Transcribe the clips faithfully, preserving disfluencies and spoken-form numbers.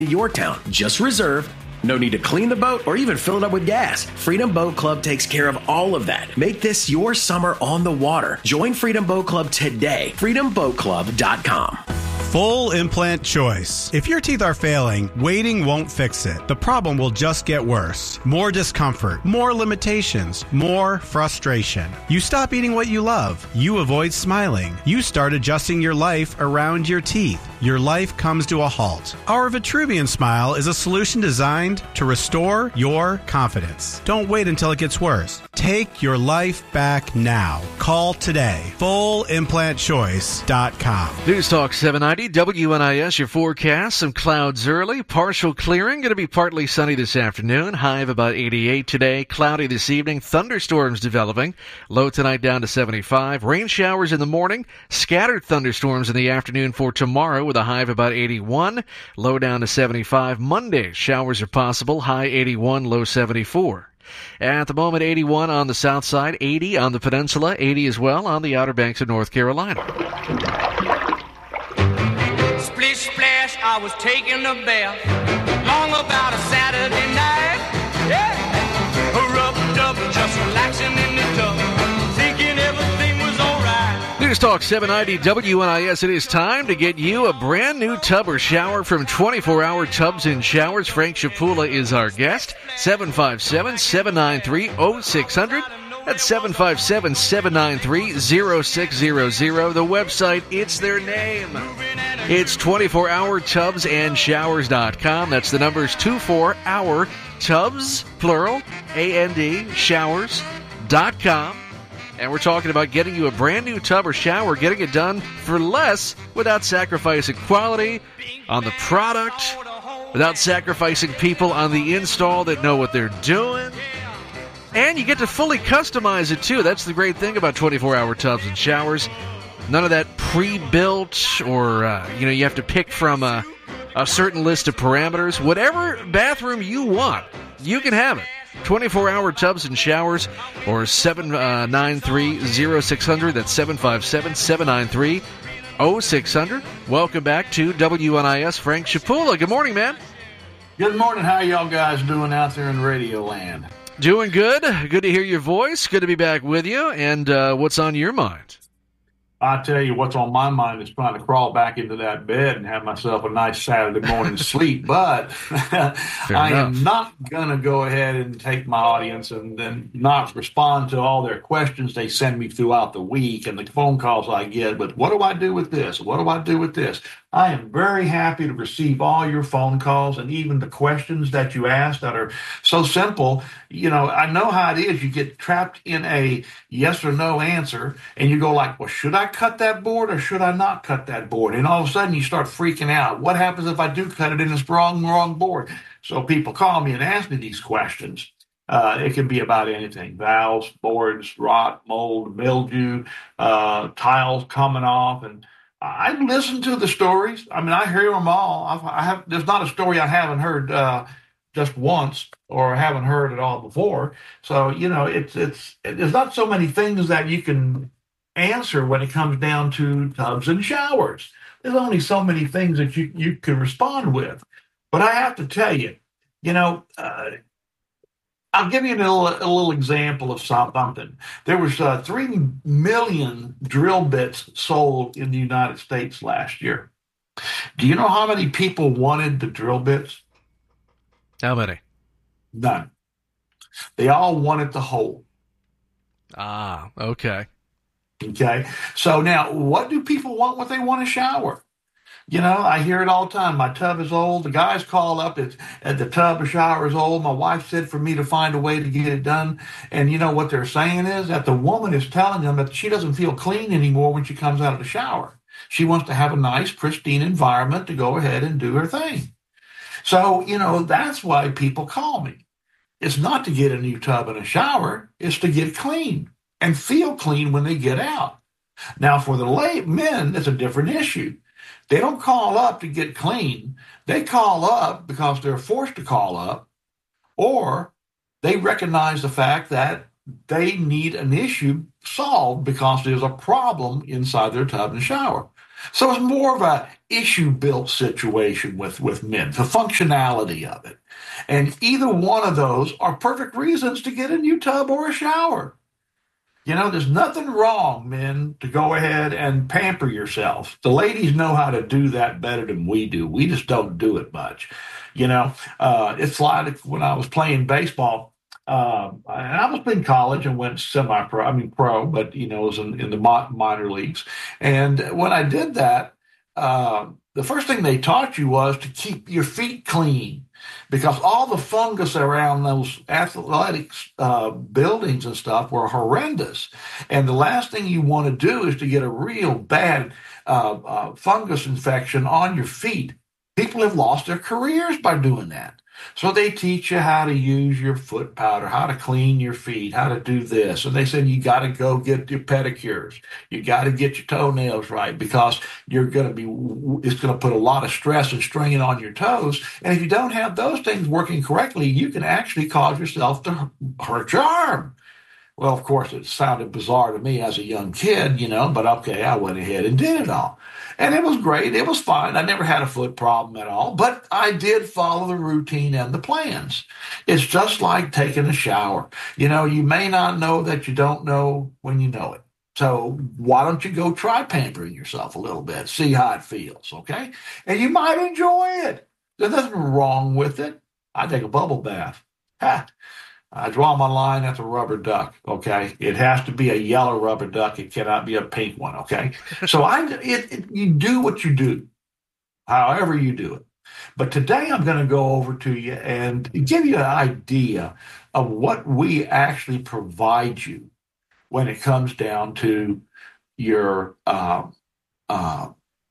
your town. Just reserve. No need to clean the boat or even fill it up with gas. Freedom Boat Club takes care of all of that. Make this your summer on the water. Join Freedom Boat Club today. freedom boat club dot com. Full implant choice. If your teeth are failing, waiting won't fix it. The problem will just get worse. More discomfort, more limitations, more frustration. You stop eating what you love. You avoid smiling. You start adjusting your life around your teeth. Your life comes to a halt. Our Vitruvian Smile is a solution designed to restore your confidence. Don't wait until it gets worse. Take your life back now. Call today. full implant choice dot com. News Talk seven ninety, W N I S, your forecast. Some clouds early, partial clearing. Going to be partly sunny this afternoon. High of about eighty-eight today. Cloudy this evening. Thunderstorms developing. Low tonight down to seventy-five. Rain showers in the morning. Scattered thunderstorms in the afternoon for tomorrow with a high of about eighty-one. Low down to seventy-five. Monday, showers are possible. High eighty-one, low seventy-four. At the moment, eighty-one on the south side, eighty on the peninsula, eighty as well on the Outer Banks of North Carolina. Splish splash, I was taking a bath, long about a Saturday night. Yeah, rubbed up, just relaxing in the tub, thinking everything was alright. News Talk seven ninety W N I S. It is time to get you a brand new tub or shower from twenty-four hour Tubs and Showers. Frank Shapula is our guest. seven five seven, seven nine three, oh six hundred. That's seven five seven, seven nine three, oh six hundred. The website, it's their name. It's twenty-four hour tubs and showers dot com. That's the numbers twenty-four hour tubs, plural, A N D, showers dot com. And we're talking about getting you a brand new tub or shower, getting it done for less without sacrificing quality on the product, without sacrificing people on the install that know what they're doing. And you get to fully customize it, too. That's the great thing about twenty-four hour tubs and showers. None of that pre-built or, uh, you know, you have to pick from a, a certain list of parameters. Whatever bathroom you want, you can have it. twenty-four hour tubs and showers or seven nine three, oh six hundred. That's seven five seven, seven nine three, oh six hundred. Welcome back to W N I S. Frank Shapula. Good morning, man. Good morning. How y'all guys doing out there in Radio Land? Doing good. Good to hear your voice. Good to be back with you. And uh, what's on your mind? I tell you, what's on my mind is trying to crawl back into that bed and have myself a nice Saturday morning sleep. But I enough. am not going to go ahead and take my audience and then not respond to all their questions they send me throughout the week and the phone calls I get. But what do I do with this? What do I do with this? I am very happy to receive all your phone calls and even the questions that you ask that are so simple. You know, I know how it is. You get trapped in a yes or no answer and you go like, well, should I cut that board or should I not cut that board? And all of a sudden you start freaking out. What happens if I do cut it in this wrong, wrong board? So people call me and ask me these questions. Uh, it can be about anything: valves, boards, rot, mold, mildew, uh, tiles coming off. And I listen to the stories. I mean, I hear them all. I've, I have. There's not a story I haven't heard uh, just once or haven't heard at all before. So you know, it's it's there's not so many things that you can answer when it comes down to tubs and showers. There's only so many things that you you can respond with. But I have to tell you, you know. Uh, I'll give you a little, a little example of something. There was uh, three million drill bits sold in the United States last year. Do you know how many people wanted the drill bits? How many? None. They all wanted the hole. Ah, okay. Okay. So now, what do people want when they want a shower? You know, I hear it all the time. My tub is old. The guys call up at, at the tub or shower is old. My wife said for me to find a way to get it done. And you know what they're saying is that the woman is telling them that she doesn't feel clean anymore when she comes out of the shower. She wants to have a nice, pristine environment to go ahead and do her thing. So, you know, that's why people call me. It's not to get a new tub and a shower. It's to get clean and feel clean when they get out. Now, for the lay men, it's a different issue. They don't call up to get clean. They call up because they're forced to call up, or they recognize the fact that they need an issue solved because there's a problem inside their tub and shower. So it's more of a issue-built situation with, with men, the functionality of it. And either one of those are perfect reasons to get a new tub or a shower. You know, there's nothing wrong, men, to go ahead and pamper yourself. The ladies know how to do that better than we do. We just don't do it much. You know, uh, it's like when I was playing baseball, uh, I was in college and went semi-pro, I mean pro, but, you know, it was in, in the minor leagues. And when I did that, uh, the first thing they taught you was to keep your feet clean, because all the fungus around those athletic uh, buildings and stuff were horrendous. And the last thing you want to do is to get a real bad uh, uh, fungus infection on your feet. People have lost their careers by doing that. So they teach you how to use your foot powder, how to clean your feet, how to do this. And they said you got to go get your pedicures. You got to get your toenails right, because you're going to be, it's going to put a lot of stress and strain on your toes. And if you don't have those things working correctly, you can actually cause yourself to hurt your arm. Well, of course, it sounded bizarre to me as a young kid, you know, but okay, I went ahead and did it all. And it was great. It was fine. I never had a foot problem at all, but I did follow the routine and the plans. It's just like taking a shower. You know, you may not know that you don't know when you know it. So why don't you go try pampering yourself a little bit, see how it feels, okay? And you might enjoy it. There's nothing wrong with it. I take a bubble bath. Ha. I draw my line at the rubber duck, okay? It has to be a yellow rubber duck. It cannot be a pink one, okay? So I, it, it, you do what you do, however you do it. But today I'm going to go over to you and give you an idea of what we actually provide you when it comes down to your uh, uh,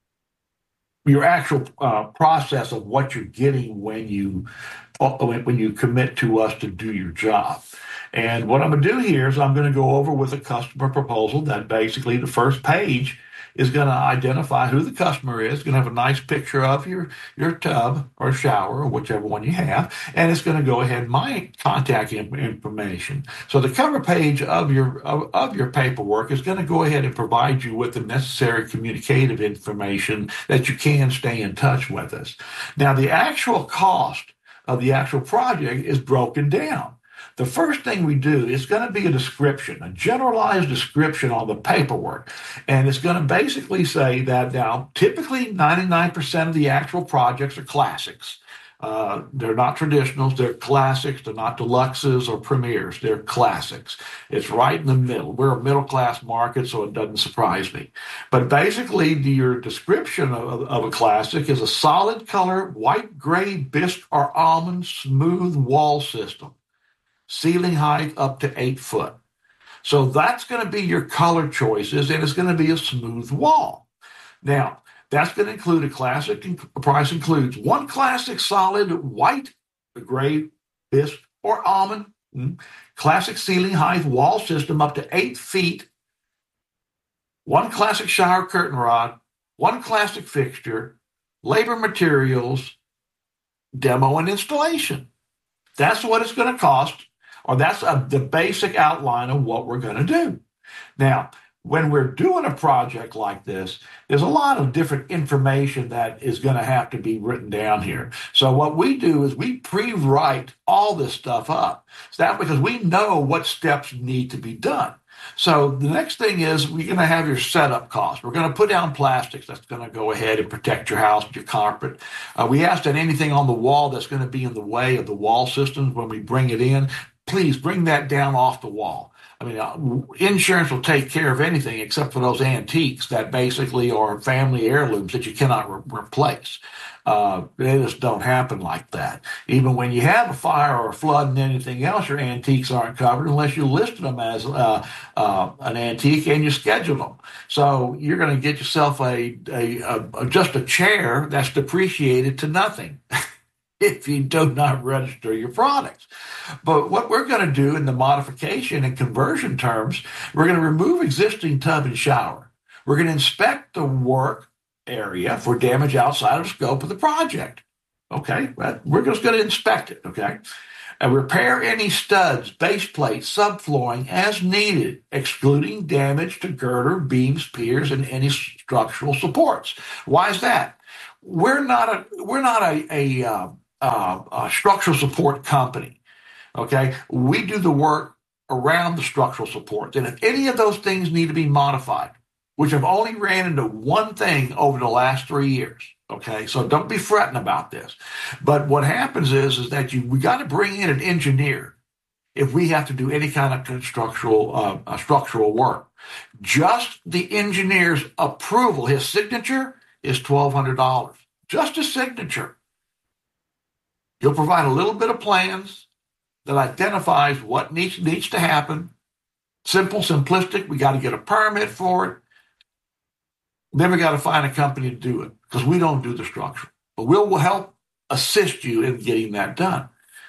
your actual uh, process of what you're getting when you when you commit to us to do your job. And what I'm going to do here is I'm going to go over with a customer proposal that basically the first page is going to identify who the customer is. It's going to have a nice picture of your, your tub or shower or whichever one you have. And it's going to go ahead my contact information. So the cover page of your of, of your paperwork is going to go ahead and provide you with the necessary communicative information that you can stay in touch with us. Now, the actual cost of the actual project is broken down. The first thing we do is going to be a description, a generalized description on the paperwork. And it's going to basically say that now, typically ninety-nine percent of the actual projects are classics. Uh, they're not traditionals, they're classics, they're not deluxes or premieres, they're classics. It's right in the middle. We're a middle-class market, so it doesn't surprise me. But basically, the, your description of, of a classic is a solid color, white, gray, bisque, or almond smooth wall system. Ceiling height up to eight foot. So that's going to be your color choices, and it's going to be a smooth wall. Now, that's going to include a classic, price includes one classic solid white, gray, bisque, or almond, classic ceiling height wall system up to eight feet, one classic shower curtain rod, one classic fixture, labor materials, demo and installation. That's what it's going to cost, or that's a, the basic outline of what we're going to do. Now, when we're doing a project like this, there's a lot of different information that is going to have to be written down here. So what we do is we pre-write all this stuff up. So that because we know what steps need to be done. So the next thing is we're going to have your setup cost. We're going to put down plastics that's going to go ahead and protect your house, your carpet. Uh, we ask that anything on the wall that's going to be in the way of the wall systems when we bring it in, please bring that down off the wall. I mean, uh, insurance will take care of anything except for those antiques that basically are family heirlooms that you cannot re- replace. Uh, they just don't happen like that. Even when you have a fire or a flood and anything else, your antiques aren't covered unless you listed them as uh, uh, an antique and you schedule them. So you're going to get yourself a, a, a, a just a chair that's depreciated to nothing. If you do not register your products. But what we're going to do in the modification and conversion terms, we're going to remove existing tub and shower. We're going to inspect the work area for damage outside of the scope of the project. Okay, we're just going to inspect it, okay? And repair any studs, base plates, subflooring as needed, excluding damage to girder, beams, piers, and any structural supports. Why is that? We're not a we're not a, a, uh, uh, a structural support company. Okay, we do the work around the structural supports, and if any of those things need to be modified, which I've only ran into one thing over the last three years. Okay, so don't be fretting about this. But what happens is, is that you we got to bring in an engineer if we have to do any kind of constructural uh, uh, structural work. Just the engineer's approval, his signature, is twelve hundred dollars. Just his signature. He'll provide a little bit of plans that identifies what needs needs to happen. Simple, simplistic. We got to get a permit for it. Then we got to find a company to do it because we don't do the structure. But we'll, we'll help assist you in getting that done.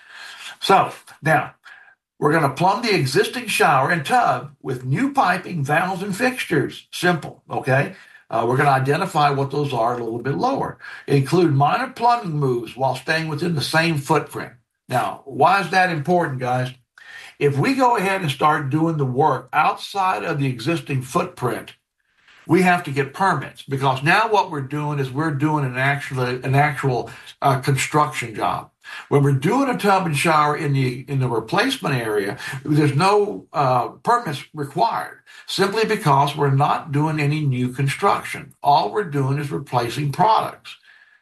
So now we're going to plumb the existing shower and tub with new piping, valves, and fixtures. Simple, okay? Uh, we're going to identify what those are a little bit lower. Include minor plumbing moves while staying within the same footprint. Now, why is that important, guys? If we go ahead and start doing the work outside of the existing footprint, we have to get permits because now what we're doing is we're doing an actual an actual uh, construction job. When we're doing a tub and shower in the in the replacement area, there's no uh, permits required simply because we're not doing any new construction. All we're doing is replacing products.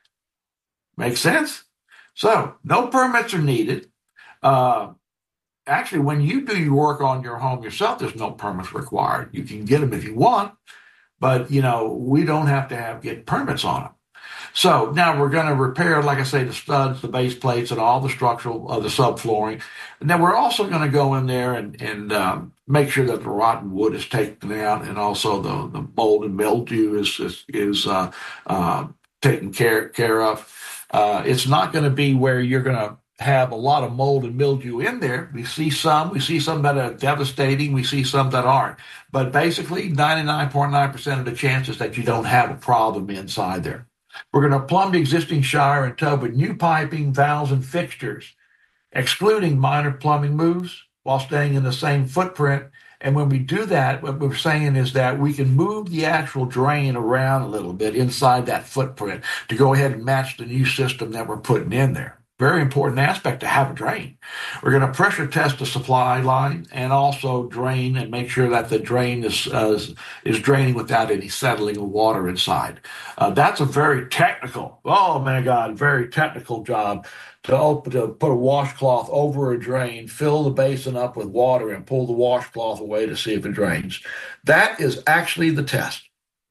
Make sense? So no permits are needed. Uh, actually, when you do your work on your home yourself, there's no permits required. You can get them if you want. But, you know, we don't have to have get permits on them. So now we're going to repair, like I say, the studs, the base plates, and all the structural, uh, the subflooring. And then we're also going to go in there and, and um, make sure that the rotten wood is taken out, and also the, the mold and mildew is is, is uh, uh, taken care, care of. Uh, it's not going to be where you're going to have a lot of mold and mildew in there. We see some, we see some that are devastating, we see some that aren't. But basically, ninety-nine point nine percent of the chances that you don't have a problem inside there. We're going to plumb the existing shower and tub with new piping, valves, and fixtures, excluding minor plumbing moves while staying in the same footprint. And when we do that, what we're saying is that we can move the actual drain around a little bit inside that footprint to go ahead and match the new system that we're putting in there. Very important aspect to have a drain. We're going to pressure test the supply line and also drain and make sure that the drain is uh, is draining without any settling of water inside. Uh, that's a very technical, oh my God, very technical job to open to put a washcloth over a drain, fill the basin up with water, and pull the washcloth away to see if it drains. That is actually the test.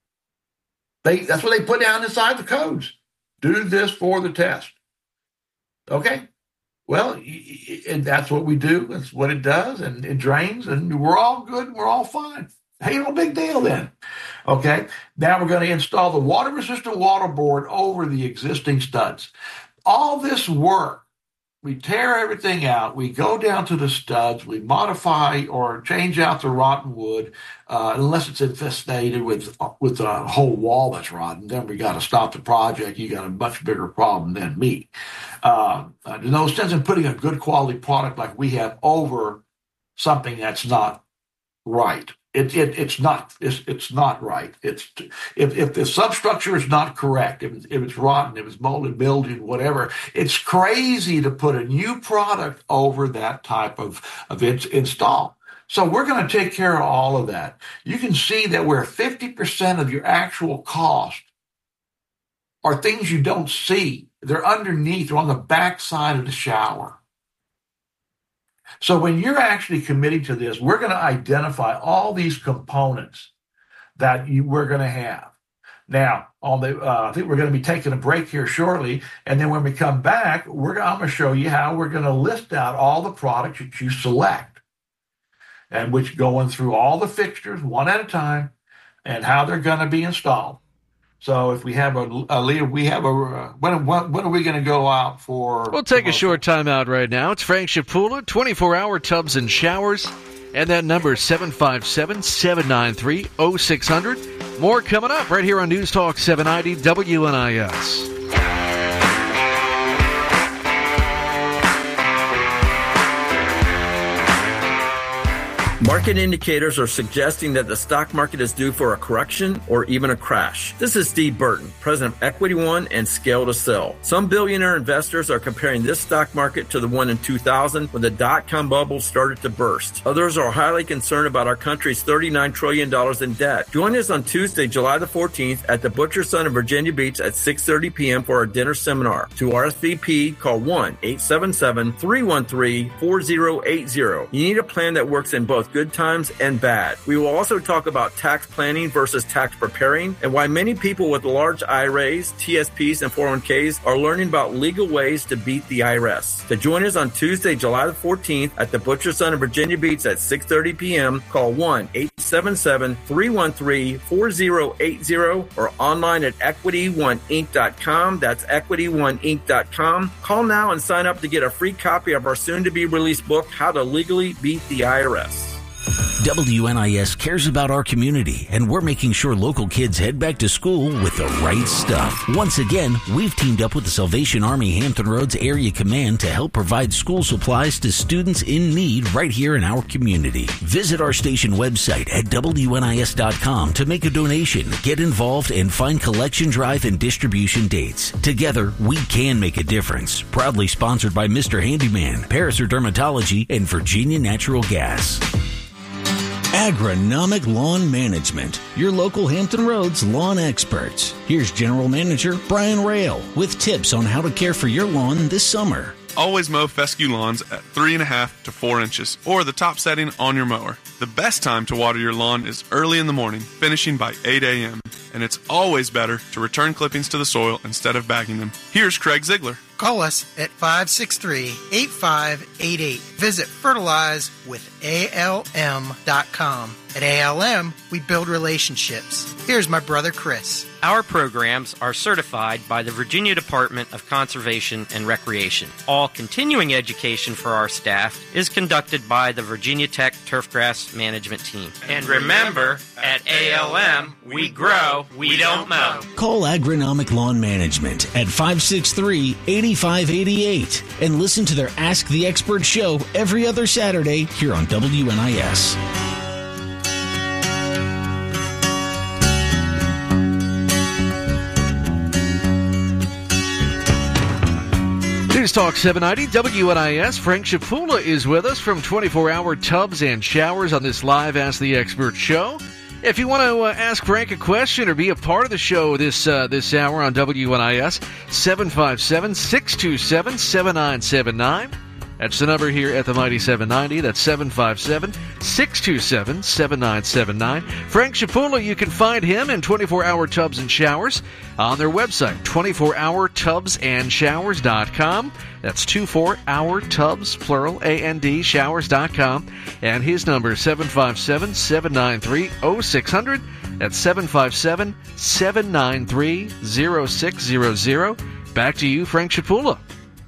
They that's what they put down inside the codes. Do this for the test. Okay, well, and that's what we do. That's what it does, and it drains, and we're all good, and we're all fine. Hey, no big deal then. Okay, now we're going to install the water-resistant water board over the existing studs. All this work, we tear everything out, we go down to the studs, we modify or change out the rotten wood, uh, unless it's infested with with a whole wall that's rotten. Then we got to stop the project. You got a much bigger problem than me. Uh, uh, there's no sense in putting a good quality product like we have over something that's not right. It, it it's not it's, it's not right. It's if if the substructure is not correct, if it's, if it's rotten, if it's molded, mildewed, whatever, it's crazy to put a new product over that type of of its install. So we're going to take care of all of that. You can see that where fifty percent of your actual cost are things you don't see. They're underneath, they're on the back side of the shower. So when you're actually committing to this, we're going to identify all these components that you, we're going to have. Now, on the, uh, I think we're going to be taking a break here shortly, and then when we come back, we're I'm going to show you how we're going to list out all the products that you select, and which going through all the fixtures one at a time, and how they're going to be installed. So if we have a, a lead, we have a, uh, when, when, when are we going to go out for? We'll take a short time out right now. It's Frank Chapula, twenty-four hour tubs and showers. And that number is seven five seven, seven nine three, oh six hundred. More coming up right here on News Talk seven ninety W N I S. Market indicators are suggesting that the stock market is due for a correction or even a crash. This is Steve Burton, president of Equity One and Scale to Sell. Some billionaire investors are comparing this stock market to the one in two thousand when the dot-com bubble started to burst. Others are highly concerned about our country's thirty-nine trillion dollars in debt. Join us on Tuesday, July the fourteenth at the Butcher Son in Virginia Beach at six thirty p.m. for our dinner seminar. To R S V P, call one eight seven seven, three one three, four zero eight zero. You need a plan that works in both good times and bad. We will also talk about tax planning versus tax preparing and why many people with large I R As, T S Ps, and four oh one k's are learning about legal ways to beat the I R S. To join us on Tuesday, July the fourteenth at the Butcher Son in Virginia Beach at six thirty p.m., call one eight seven seven, three one three, four zero eight zero or online at equity one inc dot com. That's equity one inc dot com. Call now and sign up to get a free copy of our soon-to-be-released book, How to Legally Beat the I R S. W N I S cares about our community, and we're making sure local kids head back to school with the right stuff. Once again, we've teamed up with the Salvation Army Hampton Roads Area Command to help provide school supplies to students in need right here in our community. Visit our station website at W N I S dot com to make a donation, get involved, and find collection drive and distribution dates. Together, we can make a difference. Proudly sponsored by Mister Handyman, Paraser Dermatology, and Virginia Natural Gas. Agronomic Lawn Management, your local Hampton Roads lawn experts. Here's General Manager Brian Rail with tips on how to care for your lawn this summer. Always mow fescue lawns at three and a half to four inches or the top setting on your mower. The best time to water your lawn is early in the morning, finishing by eight a.m. And it's always better to return clippings to the soil instead of bagging them. Here's Craig Ziegler. Call us at five six three, eight five eight eight. Visit fertilize with A L M dot com. At A L M, we build relationships. Here's my brother Chris. Our programs are certified by the Virginia Department of Conservation and Recreation. All continuing education for our staff is conducted by the Virginia Tech Turfgrass Management Team. And remember, at A L M, we grow, we don't mow. Call Agronomic Lawn Management at five six three, eight five eight eight and listen to their Ask the Expert show every other Saturday here on W N I S. News Talk seven ninety W N I S. Frank Chapula is with us from twenty-four hour Tubs and Showers on this live Ask the Expert show. If you want to uh, ask Frank a question or be a part of the show this uh, this hour on W N I S, seven five seven, six two seven, seven nine seven nine. That's the number here at the Mighty seven ninety. That's seven five seven, six two seven, seven nine seven nine. Frank Chapula, you can find him in twenty-four hour Tubs and Showers on their website, twenty-four hour tubs and showers dot com. That's twenty-four hour tubs, plural, A N D, showers dot com. And his number is seven five seven, seven nine three, oh six hundred. That's seven five seven, seven nine three, oh six hundred. Back to you, Frank Chapula.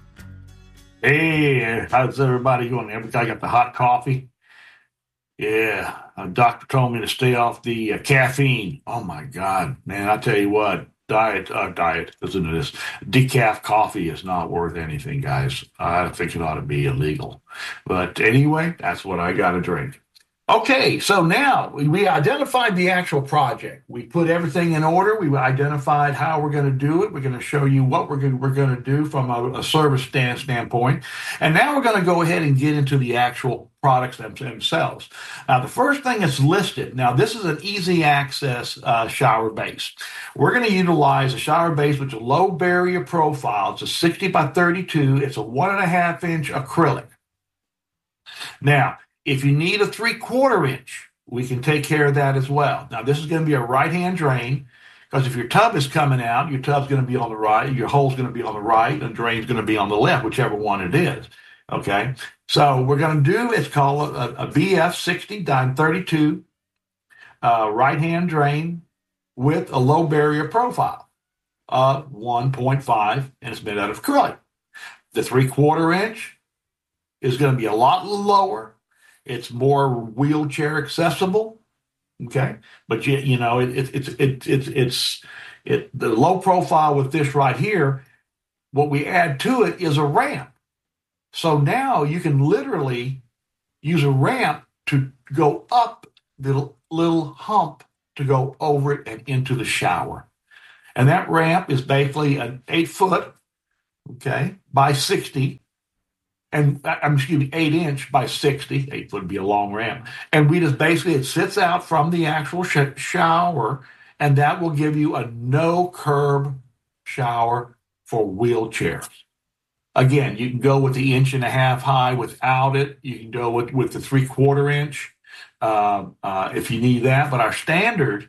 Hey, how's everybody going? Everybody got the hot coffee? Yeah, a doctor told me to stay off the uh, caffeine. Oh, my God. Man, I tell you what, diet, uh, diet, listen to this. Decaf coffee is not worth anything, guys. I think it ought to be illegal. But anyway, that's what I got to drink. Okay, so now we identified the actual project. We put everything in order. We identified how we're going to do it. We're going to show you what we're going to, we're going to do from a, a service stand standpoint. And now we're going to go ahead and get into the actual products themselves. Now, the first thing that's listed, now this is an easy access uh, shower base. We're going to utilize a shower base with a low barrier profile. It's a sixty by thirty-two. It's a one and a half inch acrylic. Now, if you need a three-quarter inch, we can take care of that as well. Now, this is going to be a right-hand drain, because if your tub is coming out, your tub's going to be on the right, your hole's going to be on the right, and the drain's going to be on the left, whichever one it is. Okay? So we're going to do, it's called a, a B F sixty by thirty-two uh, right-hand drain with a low barrier profile of one point five, and it's made out of acrylic. The three-quarter inch is going to be a lot lower. It's more wheelchair accessible, okay? But you, you know, it, it, it's it, it, it's it the low profile with this right here. What we add to it is a ramp. So now you can literally use a ramp to go up the little hump to go over it and into the shower. And that ramp is basically an eight foot, okay, by sixty. And I'm excuse me, eight inch by sixty. Eight foot would be a long ramp. And we just basically, it sits out from the actual sh- shower, and that will give you a no curb shower for wheelchairs. Again, you can go with the inch and a half high without it. You can go with, with the three quarter inch uh, uh, if you need that. But our standard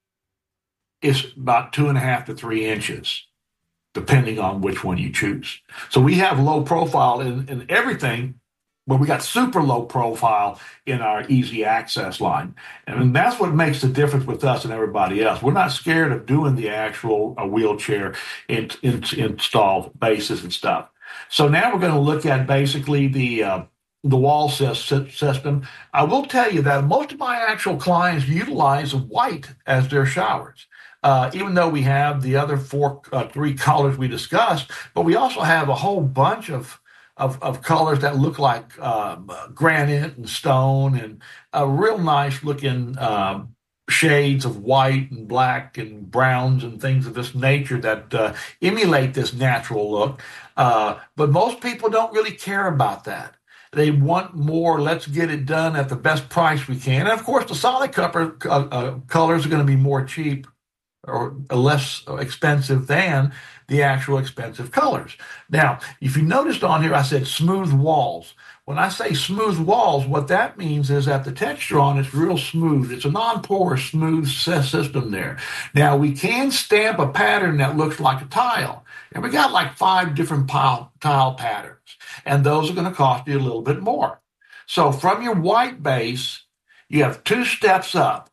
is about two and a half to three inches, depending on which one you choose. So we have low profile in, in everything, but we got super low profile in our easy access line. And that's what makes the difference with us and everybody else. We're not scared of doing the actual uh, wheelchair in, in, install bases and stuff. So now we're going to look at basically the uh, the wall system. I will tell you that most of my actual clients utilize white as their showers. Uh, even though we have the other four, uh, three colors we discussed, but we also have a whole bunch of of, of colors that look like um, granite and stone, and a real nice looking um, shades of white and black and browns and things of this nature that uh, emulate this natural look. Uh, but most people don't really care about that. They want more, let's get it done at the best price we can. And of course, the solid color, uh, uh, colors are going to be more cheap or less expensive than the actual expensive colors. Now, if you noticed on here, I said smooth walls. When I say smooth walls, what that means is that the texture on it's real smooth. It's a non-porous, smooth system there. Now, we can stamp a pattern that looks like a tile. And we got like five different pile, tile patterns. And those are going to cost you a little bit more. So from your white base, you have two steps up.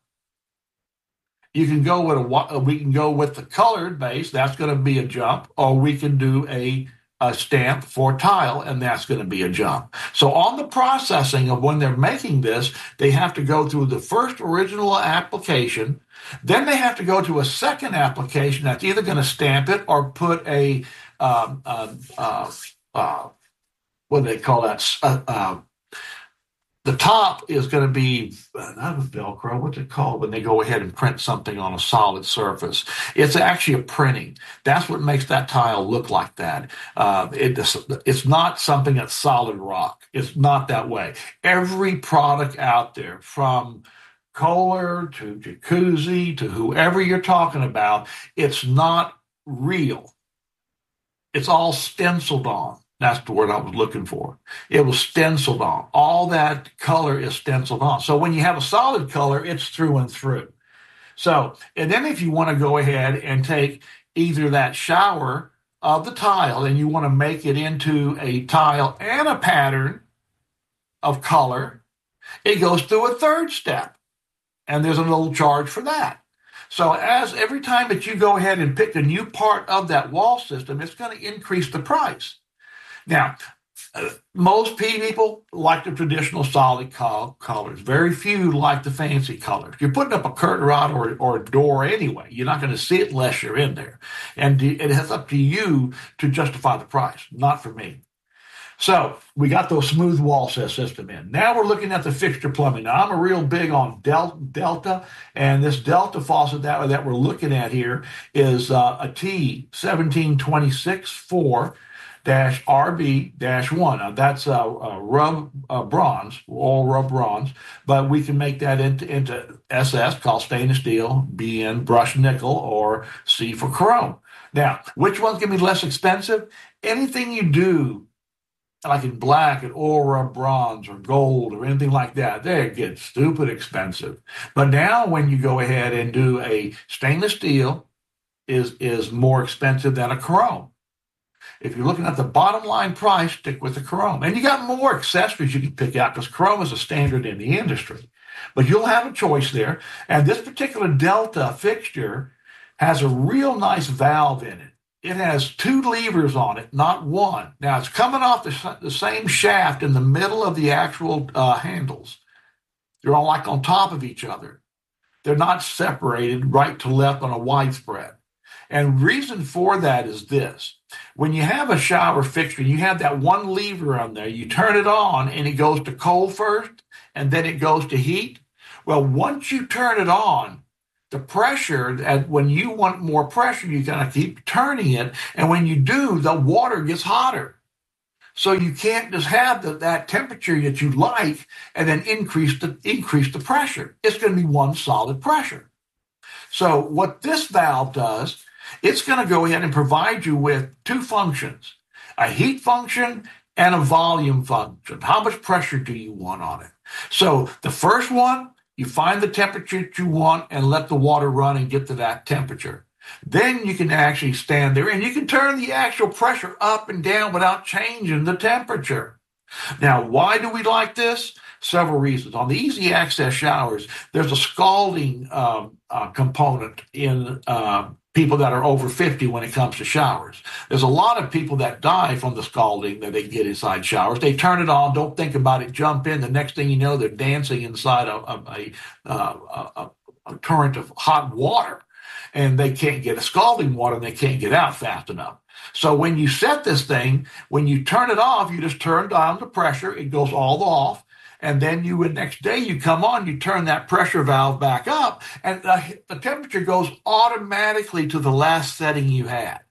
You can go with a, we can go with the colored base. That's going to be a jump, or we can do a, a stamp for tile, and that's going to be a jump. So on the processing of when they're making this, they have to go through the first original application. Then they have to go to a second application that's either going to stamp it or put a, um, uh, uh, uh, what do they call that? Uh, uh, The top is going to be, not a Velcro, what's it called when they go ahead and print something on a solid surface? It's actually a printing. That's what makes that tile look like that. Uh, it, it's not something that's solid rock. It's not that way. Every product out there, from Kohler to Jacuzzi to whoever you're talking about, it's not real. It's all stenciled on. That's the word I was looking for. It was stenciled on. All that color is stenciled on. So when you have a solid color, it's through and through. So, and then if you want to go ahead and take either that shower of the tile and you want to make it into a tile and a pattern of color, it goes through a third step. And there's a little charge for that. So as every time that you go ahead and pick a new part of that wall system, it's going to increase the price. Now, uh, most people like the traditional solid col- colors. Very few like the fancy colors. You're putting up a curtain rod or, or a door anyway. You're not going to see it unless you're in there. And it is up to you to justify the price, not for me. So we got those smooth wall system in. Now we're looking at the fixture plumbing. Now, I'm a real big on del- Delta, and this Delta faucet that, that we're looking at here is uh, a T seventeen twenty-six four dash R B dash one. Now that's a uh, uh, rub uh, bronze, all rub bronze, but we can make that into, into S S, called stainless steel, B N brushed nickel, or C for chrome. Now, which one's going to be less expensive? Anything you do, like in black and oil rub bronze or gold or anything like that, they get stupid expensive. But now when you go ahead and do a stainless steel, is is more expensive than a chrome. If you're looking at the bottom line price, stick with the chrome. And you got more accessories you can pick out because chrome is a standard in the industry. But you'll have a choice there. And this particular Delta fixture has a real nice valve in it. It has two levers on it, not one. Now, it's coming off the, the same shaft in the middle of the actual uh, handles. They're all like on top of each other. They're not separated right to left on a widespread. And reason for that is this. When you have a shower fixture, you have that one lever on there, you turn it on and it goes to cold first, and then it goes to heat. Well, once you turn it on, the pressure, at when you want more pressure, you gotta keep turning it. And when you do, the water gets hotter. So you can't just have the, that temperature that you like and then increase the increase the pressure. It's going to be one solid pressure. So what this valve does, it's going to go ahead and provide you with two functions, a heat function and a volume function. How much pressure do you want on it? So the first one, you find the temperature that you want and let the water run and get to that temperature. Then you can actually stand there and you can turn the actual pressure up and down without changing the temperature. Now, why do we like this? Several reasons. On the easy access showers, there's a scalding um, uh, component in uh, people that are over fifty when it comes to showers. There's a lot of people that die from the scalding that they get inside showers. They turn it on, don't think about it, jump in. The next thing you know, they're dancing inside a, a, a, a, a current of hot water. And they can't get a scalding water and they can't get out fast enough. So when you set this thing, when you turn it off, you just turn down the pressure. It goes all off. And then you, the next day you come on, you turn that pressure valve back up and the, the temperature goes automatically to the last setting you had.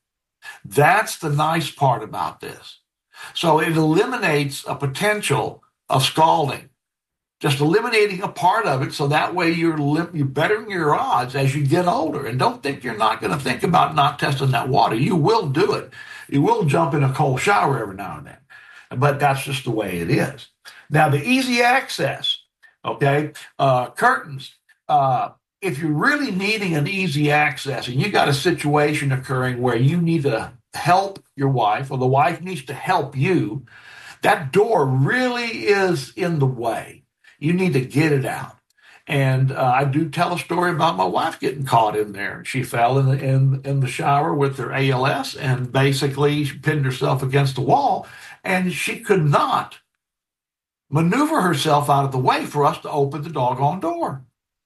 That's the nice part about this. So it eliminates a potential of scalding. Just eliminating a part of it so that way you're, li- you're bettering your odds as you get older. And don't think you're not going to think about not testing that water. You will do it. You will jump in a cold shower every now and then. But that's just the way it is. Now, the easy access, okay, uh, curtains. Uh, if you're really needing an easy access and you got a situation occurring where you need to help your wife or the wife needs to help you, that door really is in the way. You need to get it out. And uh, I do tell a story about my wife getting caught in there. She fell in the, in, in the shower with her A L S and basically she pinned herself against the wall and she could not maneuver herself out of the way for us to open the doggone door.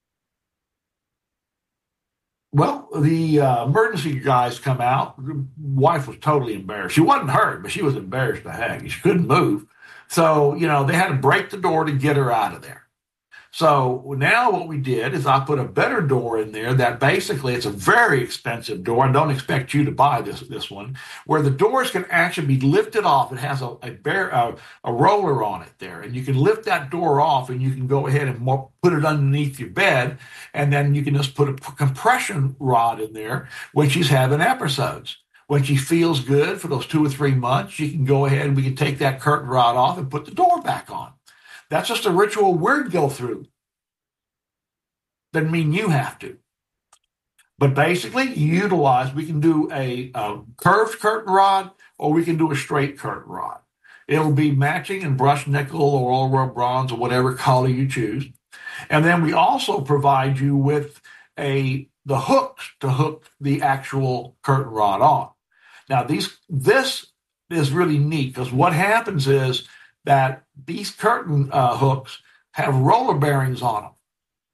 Well, the uh, emergency guys come out. The wife was totally embarrassed. She wasn't hurt, but she was embarrassed to heck. She couldn't move. So, you know, they had to break the door to get her out of there. So now what we did is I put a better door in there that basically it's a very expensive door. And don't expect you to buy this this one, where the doors can actually be lifted off. It has a a, bear, a a roller on it there, and you can lift that door off, and you can go ahead and mo- put it underneath your bed, and then you can just put a compression rod in there when she's having episodes. When she feels good for those two or three months, she can go ahead and we can take that curtain rod off and put the door back on. That's just a ritual we'd go through. Doesn't mean you have to. But basically, you utilize, we can do a, a curved curtain rod or we can do a straight curtain rod. It'll be matching in brushed nickel or all bronze or whatever color you choose. And then we also provide you with a the hooks to hook the actual curtain rod on. Now, these this is really neat because what happens is that these curtain uh, hooks have roller bearings on them.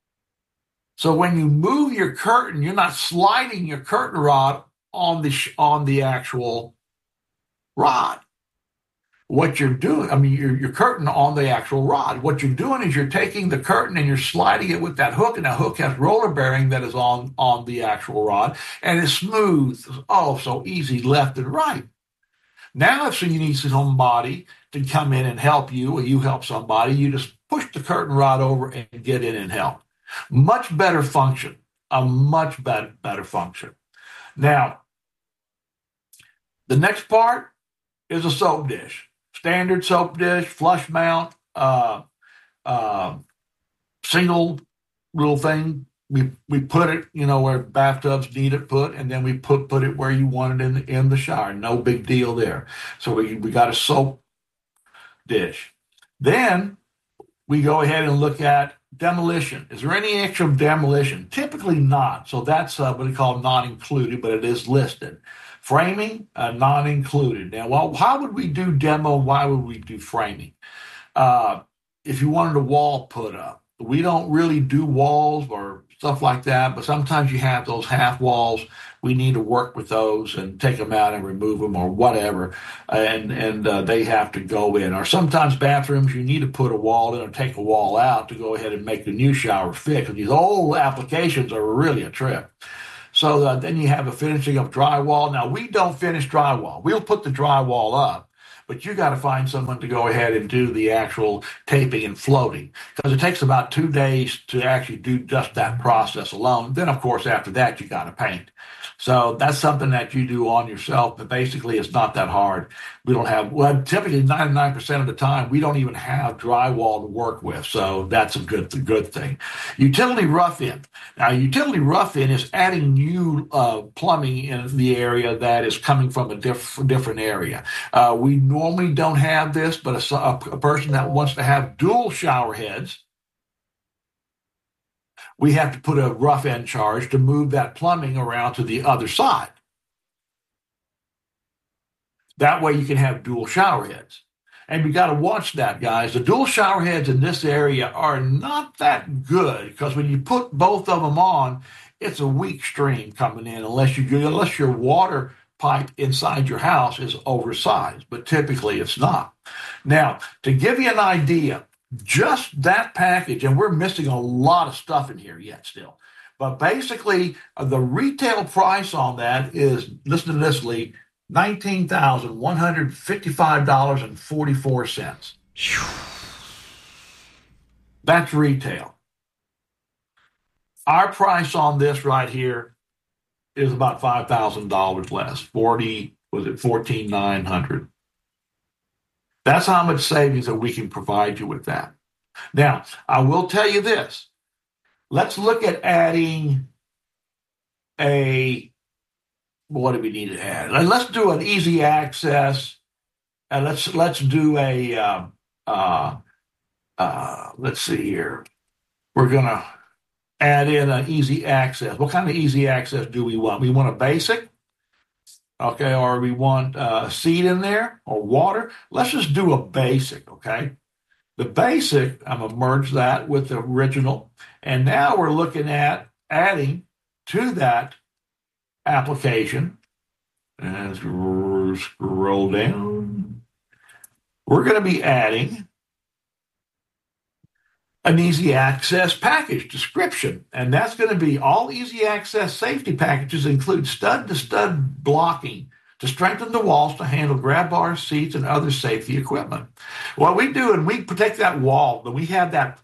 So when you move your curtain, you're not sliding your curtain rod on the sh- on the actual rod. What you're doing, I mean, your, your curtain on the actual rod. What you're doing is you're taking the curtain and you're sliding it with that hook, and that hook has roller bearing that is on, on the actual rod, and it's smooth, oh, so easy left and right. Now, if you need somebody to come in and help you, or you help somebody, you just push the curtain rod over and get in and help. Much better function, a much better, better function. Now, the next part is a soap dish. Standard soap dish, flush mount, uh, uh, single little thing. We we put it, you know, where bathtubs need it put, and then we put put it where you want it in the, in the shower. No big deal there. So we we got a soap dish. Then we go ahead and look at demolition. Is there any extra demolition? Typically not. So that's uh, what we call not included, but it is listed. Framing, uh, not included. Now, well, how would we do demo? Why would we do framing? Uh, if you wanted a wall put up, we don't really do walls or stuff like that. But sometimes you have those half walls. We need to work with those and take them out and remove them or whatever. And, and uh, they have to go in. Or sometimes bathrooms, you need to put a wall in or take a wall out to go ahead and make the new shower fit. These old applications are really a trip. So uh, then you have a finishing of drywall. Now, we don't finish drywall. We'll put the drywall up, but you got to find someone to go ahead and do the actual taping and floating, because it takes about two days to actually do just that process alone. Then, of course, after that, you got to paint. So that's something that you do on yourself, but basically it's not that hard. We don't have, well, typically ninety-nine percent of the time, we don't even have drywall to work with. So that's a good, a good thing. Utility rough-in. Now, utility rough-in is adding new uh, plumbing in the area that is coming from a diff- different area. Uh, we normally don't have this, but a, a person that wants to have dual shower heads, we have to put a rough end charge to move that plumbing around to the other side. That way you can have dual shower heads. And you got to watch that, guys. The dual shower heads in this area are not that good, because when you put both of them on, it's a weak stream coming in unless you unless your water pipe inside your house is oversized, but typically it's not. Now, to give you an idea, just that package, and we're missing a lot of stuff in here yet still, but basically uh, the retail price on that is, listen to this, Lee, nineteen thousand one hundred fifty-five dollars and forty-four cents. That's retail. Our price on this right here is about five thousand dollars less. forty, was it fourteen thousand nine hundred dollars? That's how much savings that we can provide you with that. Now, I will tell you this. Let's look at adding a, what do we need to add? Let's do an easy access, and let's let's do a, uh, uh, uh, let's see here. We're going to add in an easy access. What kind of easy access do we want? We want a basic? Okay, or we want uh, seed in there or water. Let's just do a basic, okay? The basic, I'm going to merge that with the original. And now we're looking at adding to that application. And scroll down. We're going to be adding an easy access package description, and that's going to be all easy access safety packages include stud to stud blocking to strengthen the walls to handle grab bars, seats, and other safety equipment. What we do, and we protect that wall, when we have that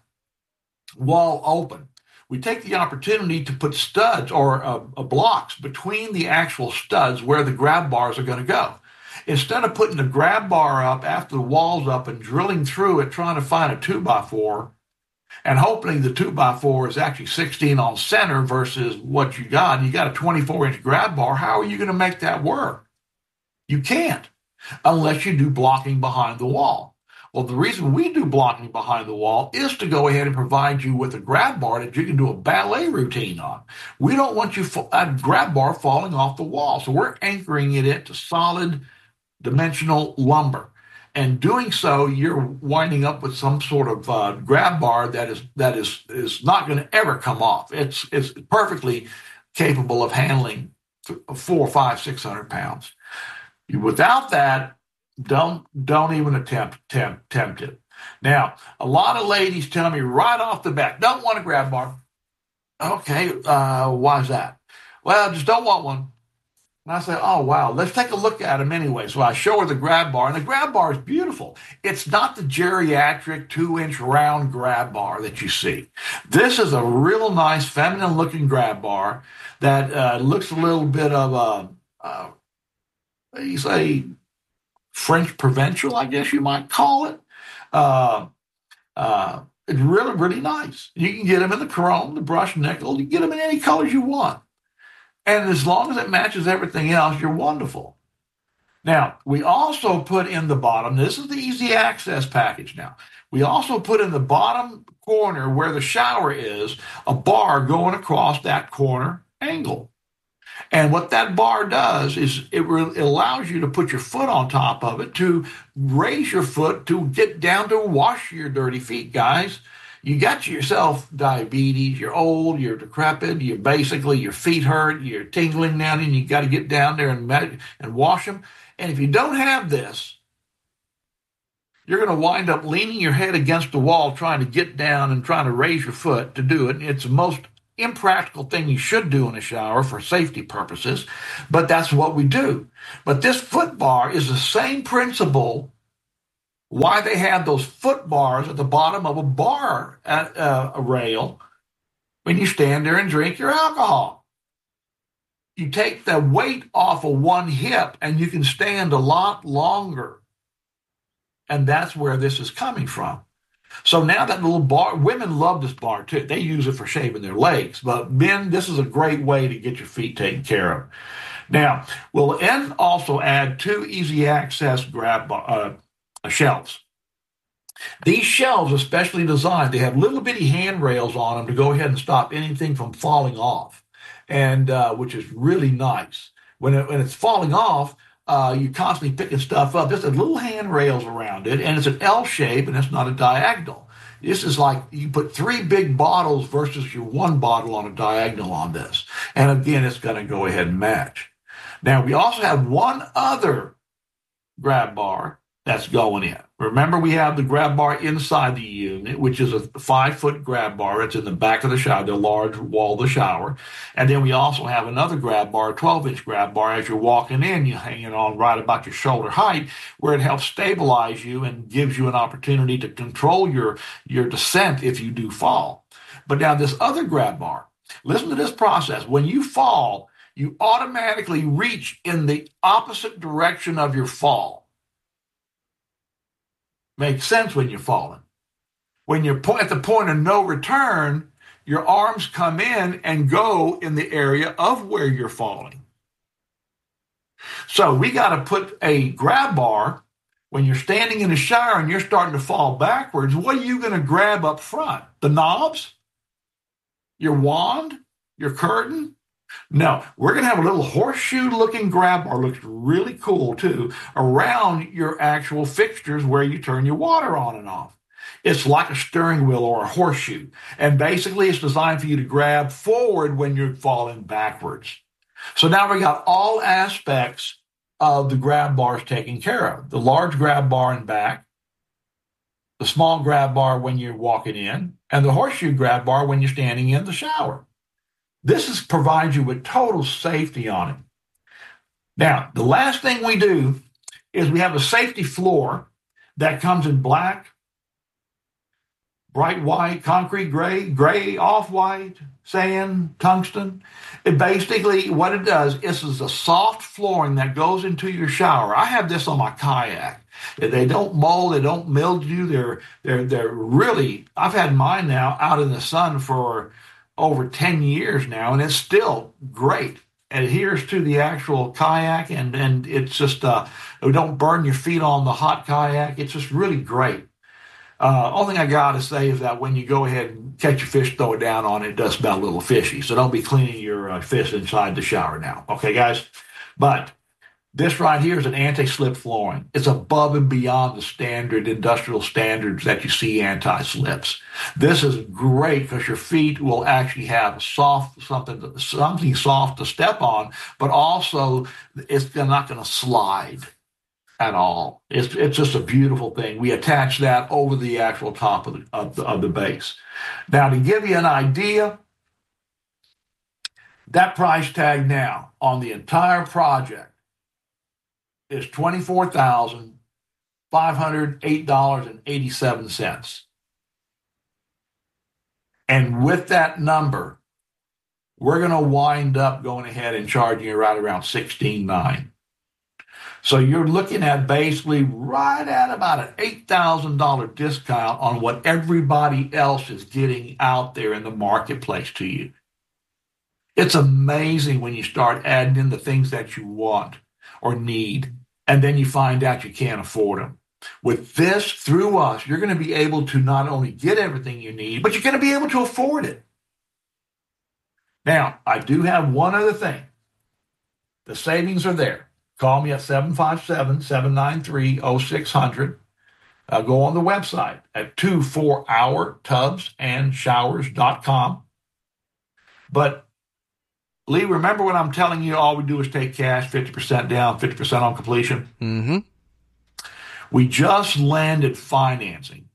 wall open, we take the opportunity to put studs or uh, uh, blocks between the actual studs where the grab bars are going to go. Instead of putting the grab bar up after the wall's up and drilling through it trying to find a two by four, and hoping the two by four is actually sixteen on center versus what you got. You got a twenty-four inch grab bar. How are you going to make that work? You can't unless you do blocking behind the wall. Well, the reason we do blocking behind the wall is to go ahead and provide you with a grab bar that you can do a ballet routine on. We don't want you a grab bar falling off the wall. So we're anchoring it into solid dimensional lumber. And doing so, you're winding up with some sort of uh, grab bar that is that is is not going to ever come off. It's it's perfectly capable of handling four, five, six hundred pounds. Without that, don't don't even attempt tempt tempt it. Now, a lot of ladies tell me right off the bat, don't want a grab bar. Okay, uh, why is that? Well, just don't want one. And I say, oh, wow, let's take a look at them anyway. So I show her the grab bar, and the grab bar is beautiful. It's not the geriatric two-inch round grab bar that you see. This is a real nice feminine-looking grab bar that uh, looks a little bit of a, uh, you say, French provincial, I guess you might call it. Uh, uh, it's really, really nice. You can get them in the chrome, the brushed nickel. You can get them in any colors you want. And as long as it matches everything else, you're wonderful. Now, we also put in the bottom, this is the easy access package now. We also put in the bottom corner where the shower is, a bar going across that corner angle. And what that bar does is it, re- it allows you to put your foot on top of it to raise your foot to get down to wash your dirty feet, guys. you got yourself diabetes, you're old, you're decrepit, you're basically, your feet hurt, you're tingling down, and you got to get down there and, med- and wash them. And if you don't have this, you're going to wind up leaning your head against the wall trying to get down and trying to raise your foot to do it. It's the most impractical thing you should do in a shower for safety purposes, but that's what we do. But this foot bar is the same principle why they have those foot bars at the bottom of a bar at uh, a rail when you stand there and drink your alcohol. You take the weight off of one hip and you can stand a lot longer. And that's where this is coming from. So now that little bar, women love this bar too. They use it for shaving their legs. But men, this is a great way to get your feet taken care of. Now, we'll then also add two easy access grab uh, shelves. These shelves are specially designed. They have little bitty handrails on them to go ahead and stop anything from falling off, and uh, which is really nice. When, it, when it's falling off, uh, you're constantly picking stuff up. There's a little handrails around it, and it's an L shape, and it's not a diagonal. This is like you put three big bottles versus your one bottle on a diagonal on this. And again, it's going to go ahead and match. Now, we also have one other grab bar that's going in. Remember, we have the grab bar inside the unit, which is a five-foot grab bar. It's in the back of the shower, the large wall of the shower. And then we also have another grab bar, a twelve-inch grab bar. As you're walking in, you're hanging on right about your shoulder height, where it helps stabilize you and gives you an opportunity to control your, your descent if you do fall. But now this other grab bar, listen to this process. When you fall, you automatically reach in the opposite direction of your fall. Makes sense when you're falling. When you're po- at the point of no return, your arms come in and go in the area of where you're falling. So we got to put a grab bar when you're standing in the shower and you're starting to fall backwards. What are you going to grab up front? The knobs? Your wand? Your curtain? No, we're going to have a little horseshoe-looking grab bar, looks really cool too, around your actual fixtures where you turn your water on and off. It's like a steering wheel or a horseshoe, and basically it's designed for you to grab forward when you're falling backwards. So now we got all aspects of the grab bars taken care of. The large grab bar in back, the small grab bar when you're walking in, and the horseshoe grab bar when you're standing in the shower. This is, provides you with total safety on it. Now, the last thing we do is we have a safety floor that comes in black, bright white, concrete gray, gray, off-white, sand, tungsten. It basically, what it does, this is a soft flooring that goes into your shower. I have this on my kayak. They don't mold, they don't mildew. They're, they're, they're really, I've had mine now out in the sun for over ten years now, and it's still great. It adheres to the actual kayak, and, and it's just, uh, don't burn your feet on the hot kayak. It's just really great. Uh, only thing I got to say is that when you go ahead and catch a fish, throw it down on it, it does smell a little fishy. So don't be cleaning your uh, fish inside the shower now. Okay, guys? But this right here is an anti-slip flooring. It's above and beyond the standard industrial standards that you see anti-slips. This is great because your feet will actually have soft something, something soft to step on, but also it's not going to slide at all. It's it's just a beautiful thing. We attach that over the actual top of the, of the, of the base. Now, to give you an idea, that price tag now on the entire project is twenty-four thousand five hundred eight dollars and eighty-seven cents. And with that number, we're going to wind up going ahead and charging you right around sixteen thousand nine hundred dollars. So you're looking at basically right at about an eight thousand dollars discount on what everybody else is getting out there in the marketplace to you. It's amazing when you start adding in the things that you want or need, and then you find out you can't afford them. With this, through us, you're going to be able to not only get everything you need, but you're going to be able to afford it. Now, I do have one other thing. The savings are there. Call me at seven five seven, seven nine three, oh six hundred. Uh, go on the website at twenty-four hour tubs and showers dot com. But Lee, remember when I'm telling you all we do is take cash, fifty percent down, fifty percent on completion? Mm-hmm. We just landed financing.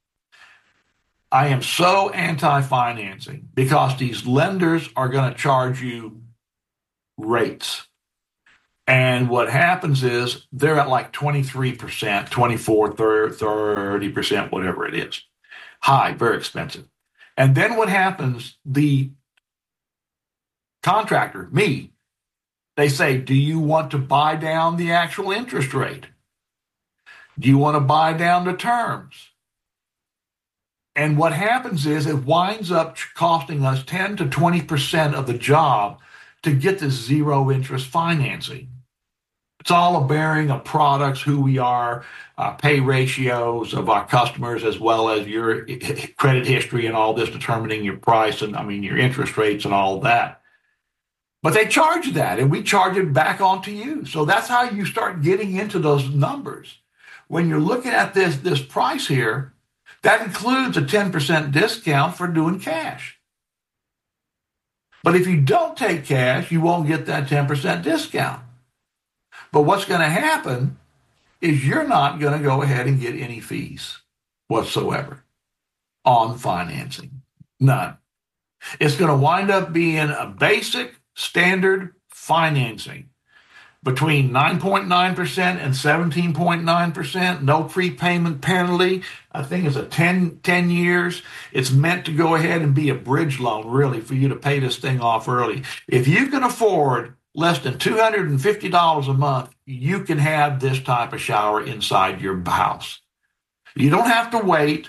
I am so anti-financing because these lenders are going to charge you rates. And what happens is they're at like twenty-three percent, twenty-four, thirty percent, whatever it is. High, very expensive. And then what happens, the contractor, me, they say, do you want to buy down the actual interest rate? Do you want to buy down the terms? And what happens is it winds up costing us ten to twenty percent of the job to get this zero interest financing. It's all a bearing of products, who we are, uh, pay ratios of our customers, as well as your credit history and all this determining your price and, I mean, your interest rates and all that. But they charge that, and we charge it back onto you. So that's how you start getting into those numbers. When you're looking at this, this price here, that includes a ten percent discount for doing cash. But if you don't take cash, you won't get that ten percent discount. But what's going to happen is you're not going to go ahead and get any fees whatsoever on financing. None. It's going to wind up being a basic standard financing between nine point nine percent and seventeen point nine percent, no prepayment penalty. I think it's a ten, ten years. It's meant to go ahead and be a bridge loan, really, for you to pay this thing off early. If you can afford less than two hundred fifty dollars a month, you can have this type of shower inside your house. You don't have to wait.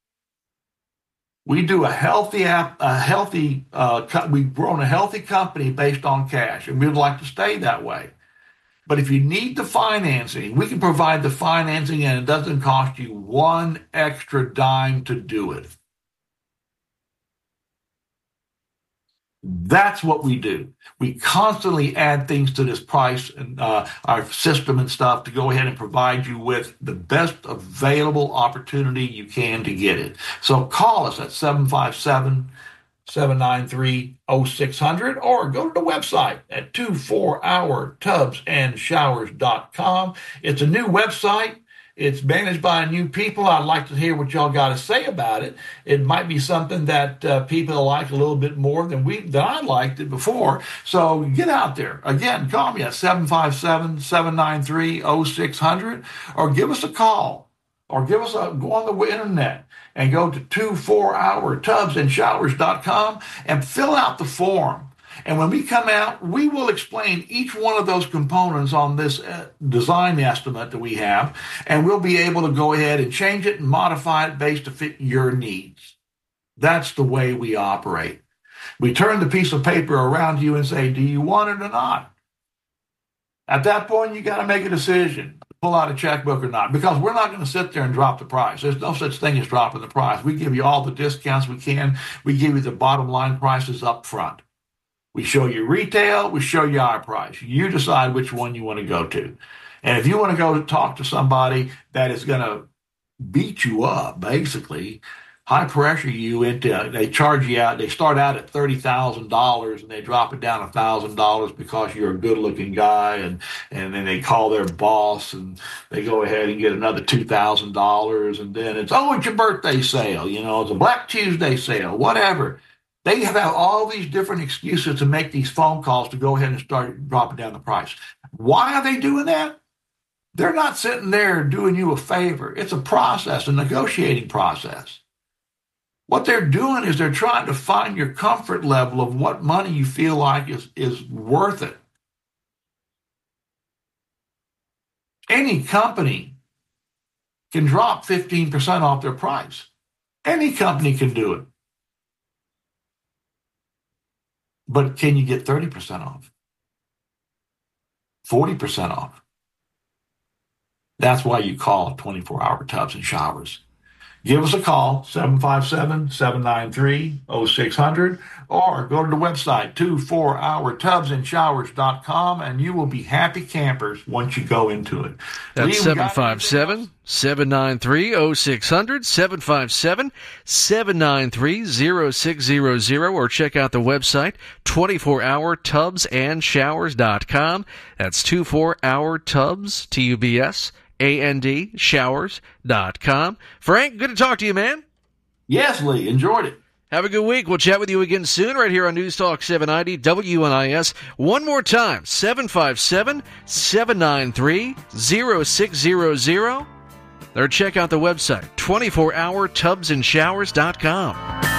We do a healthy, a healthy, uh, we've grown a healthy company based on cash, and we'd like to stay that way. But if you need the financing, we can provide the financing, and it doesn't cost you one extra dime to do it. That's what we do. We constantly add things to this price and uh, our system and stuff to go ahead and provide you with the best available opportunity you can to get it. So call us at seven five seven, seven nine three, oh six hundred or go to the website at twenty-four hour tubs and showers dot com. It's a new website. It's managed by new people. I'd like to hear what y'all got to say about it. It might be something that uh, people like a little bit more than we than I liked it before. So get out there. Again, call me at seven five seven, seven nine three, oh six hundred or give us a call or give us a, go on the internet and go to twenty-four hour tubs and showers dot com and fill out the form. And when we come out, we will explain each one of those components on this uh, design estimate that we have, and we'll be able to go ahead and change it and modify it based to fit your needs. That's the way we operate. We turn the piece of paper around to you and say, do you want it or not? At that point, you got to make a decision, pull out a checkbook or not, because we're not going to sit there and drop the price. There's no such thing as dropping the price. We give you all the discounts we can. We give you the bottom line prices up front. We show you retail, we show you our price. You decide which one you want to go to. And if you want to go talk to somebody that is going to beat you up, basically, high pressure you into, they charge you out, they start out at thirty thousand dollars and they drop it down one thousand dollars because you're a good looking guy, and, and then they call their boss and they go ahead and get another two thousand dollars, and then it's, oh, it's your birthday sale, you know, it's a Black Tuesday sale, whatever. They have all these different excuses to make these phone calls to go ahead and start dropping down the price. Why are they doing that? They're not sitting there doing you a favor. It's a process, a negotiating process. What they're doing is they're trying to find your comfort level of what money you feel like is, is worth it. Any company can drop fifteen percent off their price. Any company can do it. But can you get thirty percent off? forty percent off? That's why you call twenty-four hour tubs and showers. give us a call, seven five seven, seven nine three, oh six hundred, or go to the website, two four hour tubs and showers dot com, and you will be happy campers once you go into it. That's seven five seven, seven nine three, oh six hundred, seven five seven, seven nine three, oh six hundred, or check out the website, twenty-four hour tubs and showers dot com. That's twenty-four hour tubs, T U B S, A N D, showers dot com. Frank, good to talk to you, man. Yes, Lee. Enjoyed it. Have a good week. We'll chat with you again soon right here on News Talk seven ninety W N I S. One more time, seven five seven, seven nine three, oh six hundred. Or check out the website, twenty-four hour tubs and showers dot com.